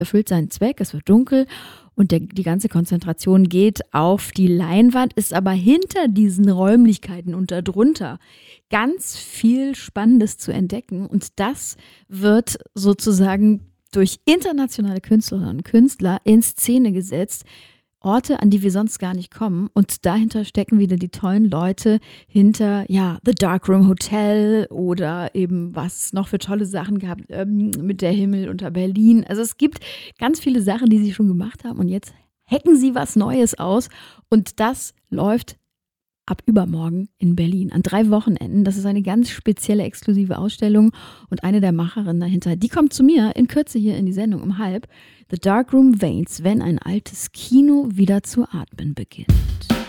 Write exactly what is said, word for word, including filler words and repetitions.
erfüllt seinen Zweck, es wird dunkel und der, die ganze Konzentration geht auf die Leinwand, ist aber hinter diesen Räumlichkeiten und darunter ganz viel Spannendes zu entdecken und das wird sozusagen durch internationale Künstlerinnen und Künstler in Szene gesetzt. Orte, an die wir sonst gar nicht kommen. Und dahinter stecken wieder die tollen Leute hinter, ja, The Darkroom Hotel oder eben was noch für tolle Sachen gab ähm, mit der Himmel unter Berlin. Also es gibt ganz viele Sachen, die sie schon gemacht haben und jetzt hacken sie was Neues aus und das läuft ab übermorgen in Berlin an drei Wochenenden. Das ist eine ganz spezielle, exklusive Ausstellung und eine der Macherinnen dahinter, die kommt zu mir in Kürze hier in die Sendung um halb. The Darkroom Veins, wenn ein altes Kino wieder zu atmen beginnt.